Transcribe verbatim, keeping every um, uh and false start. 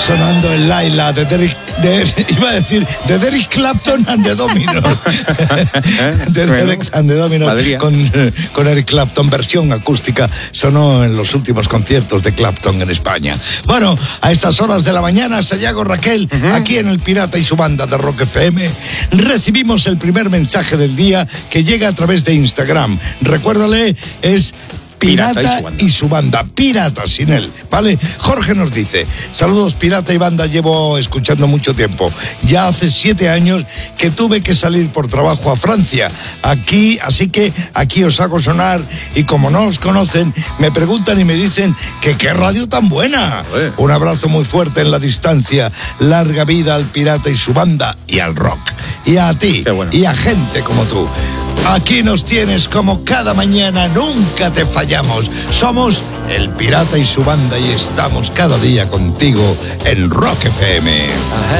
sonando el Laila de Derek, de, iba a decir, de Derek Clapton and the Dominos. de Bueno, Derek and the Dominos con, con Eric Clapton, versión acústica, sonó en los últimos conciertos de Clapton en España. Bueno, a estas horas de la mañana, Sayago, Raquel, uh-huh. aquí en El Pirata y su banda de Rock F M, recibimos el primer mensaje del día que llega a través de Instagram. Recuérdale, es Pirata, Pirata y, su y su banda, Pirata sin él, ¿vale? Jorge nos dice: saludos Pirata y banda, llevo escuchando mucho tiempo. Ya hace siete años que tuve que salir por trabajo a Francia. Aquí, así que aquí os hago sonar y como no os conocen, me preguntan y me dicen que qué radio tan buena. Eh. Un abrazo muy fuerte en la distancia. Larga vida al Pirata y su banda y al rock. Y a ti, bueno. y a gente como tú. Aquí nos tienes como cada mañana, nunca te fallamos. Somos El Pirata y su banda y estamos cada día contigo en Rock F M.